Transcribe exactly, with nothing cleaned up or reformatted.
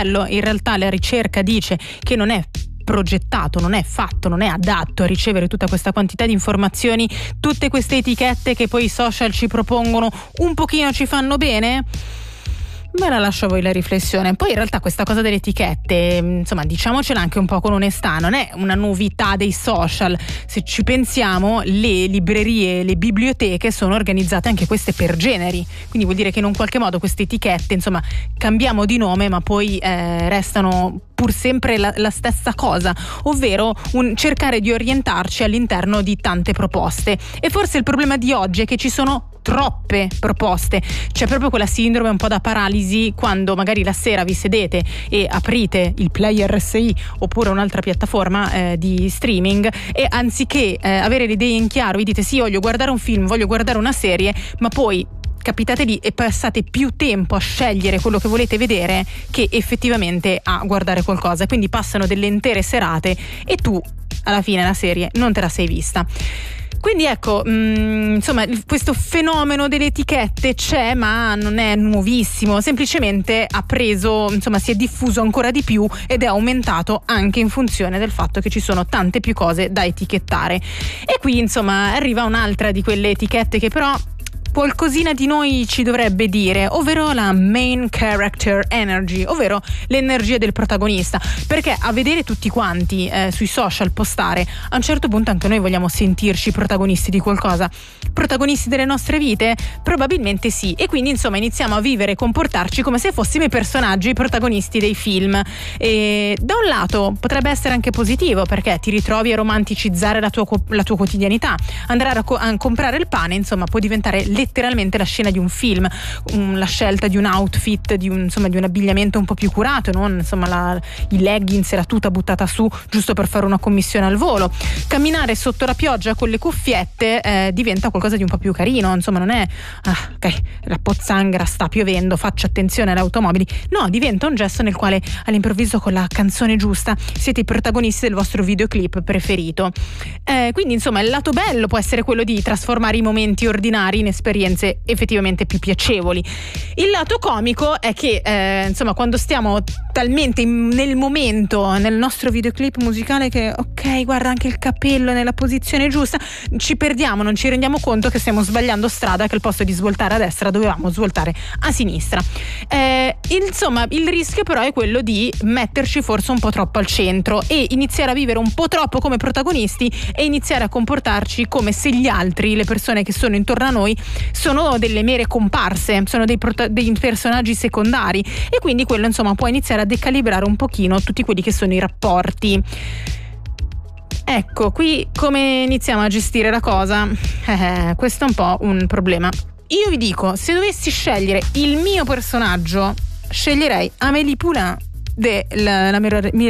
cervello in realtà la ricerca dice che non è progettato, non è fatto, non è adatto a ricevere tutta questa quantità di informazioni, tutte queste etichette che poi i social ci propongono, un pochino ci fanno bene? Me la lascio a voi la riflessione. Poi in realtà questa cosa delle etichette, insomma, diciamocela anche un po' con onestà, non è una novità dei social. Se ci pensiamo, le librerie, le biblioteche sono organizzate anche queste per generi, quindi vuol dire che in un qualche modo queste etichette, insomma, cambiamo di nome ma poi eh, restano pur sempre la, la stessa cosa, ovvero un cercare di orientarci all'interno di tante proposte. E forse il problema di oggi è che ci sono troppe proposte, c'è proprio quella sindrome un po' da paralisi quando magari la sera vi sedete e aprite il Play R S I oppure un'altra piattaforma eh, di streaming e anziché eh, avere le idee in chiaro vi dite sì, voglio guardare un film, voglio guardare una serie, ma poi capitate lì e passate più tempo a scegliere quello che volete vedere che effettivamente a guardare qualcosa, quindi passano delle intere serate e tu alla fine la serie non te la sei vista. Quindi ecco, mh, insomma, questo fenomeno delle etichette c'è, ma non è nuovissimo, semplicemente ha preso, insomma, si è diffuso ancora di più ed è aumentato anche in funzione del fatto che ci sono tante più cose da etichettare. E qui, insomma, arriva un'altra di quelle etichette che però qualcosina di noi ci dovrebbe dire, ovvero la main character energy, ovvero l'energia del protagonista, perché a vedere tutti quanti eh, sui social postare, a un certo punto anche noi vogliamo sentirci protagonisti di qualcosa, protagonisti delle nostre vite? Probabilmente sì, e quindi insomma iniziamo a vivere e comportarci come se fossimo i personaggi, i protagonisti dei film. E da un lato potrebbe essere anche positivo, perché ti ritrovi a romanticizzare la tua, la tua quotidianità, andare a, co- a comprare il pane, insomma, può diventare letteralmente la scena di un film, um, la scelta di un outfit, di un, insomma, di un abbigliamento un po' più curato, non insomma la, i leggings e la tuta buttata su giusto per fare una commissione al volo. Camminare sotto la pioggia con le cuffiette eh, diventa qualcosa di un po' più carino, insomma non è ah, ok, la pozzanghera sta piovendo, faccio attenzione alle automobili, no, diventa un gesto nel quale all'improvviso con la canzone giusta siete i protagonisti del vostro videoclip preferito. Eh, quindi insomma il lato bello può essere quello di trasformare i momenti ordinari in esperienze effettivamente più piacevoli. Il lato comico è che eh, insomma quando stiamo talmente in, nel momento nel nostro videoclip musicale che ok, guarda anche il capello nella posizione giusta, ci perdiamo, non ci rendiamo conto che stiamo sbagliando strada, che al posto di svoltare a destra dovevamo svoltare a sinistra. Eh, insomma il rischio però è quello di metterci forse un po' troppo al centro e iniziare a vivere un po' troppo come protagonisti e iniziare a comportarci come se gli altri, le persone che sono intorno a noi, sono delle mere comparse, sono dei, prota- dei personaggi secondari, e quindi quello insomma può iniziare a decalibrare un pochino tutti quelli che sono i rapporti. Ecco, qui come iniziamo a gestire la cosa? Eh, questo è un po' un problema. Io vi dico, se dovessi scegliere il mio personaggio, sceglierei Amélie Poulain della